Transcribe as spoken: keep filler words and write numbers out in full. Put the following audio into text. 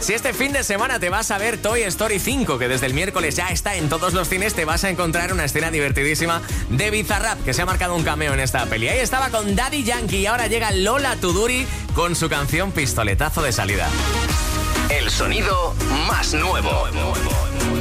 Si este fin de semana te vas a ver Toy Story cinco, que desde el miércoles ya está en todos los cines, te vas a encontrar una escena divertidísima de Bizarrap, que se ha marcado un cameo en esta peli. Ahí estaba con Daddy Yankee y ahora llega Lola Tuduri con su canción Pistoletazo de salida. El sonido más nuevo.